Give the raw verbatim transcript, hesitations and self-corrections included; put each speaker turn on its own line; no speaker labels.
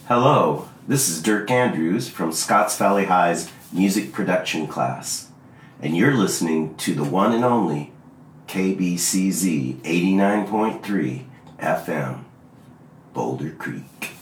Hello, this is Dirk Andrews from Scotts Valley High's music production class, and you're listening to the one and only K B C Z eighty-nine point three F M, Boulder Creek.